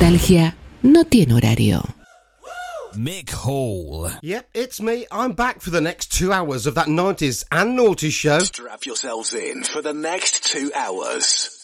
nostalgia no tiene horario. Mick Hall. Yep, it's me. I'm back for the next 2 hours of that 90s and noughties show. Strap yourselves in for the next 2 hours.